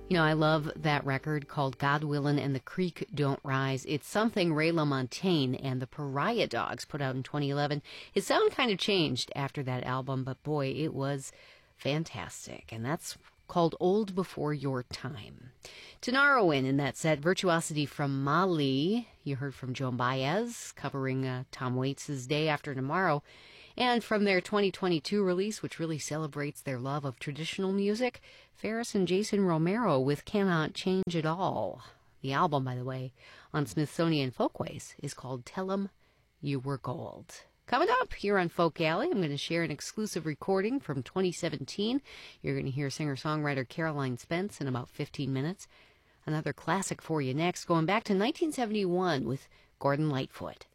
You know, I love that record called God Willin' and the Creek Don't Rise. It's something Ray LaMontagne and the Pariah Dogs put out in 2011. His sound kind of changed after that album, but boy, it was fantastic. And that's called Old Before Your Time. Tanarowin in that set, Virtuosity from Mali. You heard from Joan Baez covering Tom Waits' Day After Tomorrow. And from their 2022 release, which really celebrates their love of traditional music, Ferris and Jason Romero with Cannot Change It All. The album, by the way, on Smithsonian Folkways is called Tell 'Em You Were Gold. Coming up here on Folk Alley, I'm going to share an exclusive recording from 2017. You're going to hear singer-songwriter Caroline Spence in about 15 minutes. Another classic for you next, going back to 1971 with Gordon Lightfoot.